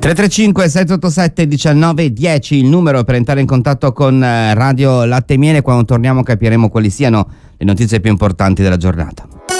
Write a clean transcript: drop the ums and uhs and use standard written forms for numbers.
335 787 1910 il numero per entrare in contatto con Radio Latte e Miele. Quando torniamo capiremo quali siano le notizie più importanti della giornata.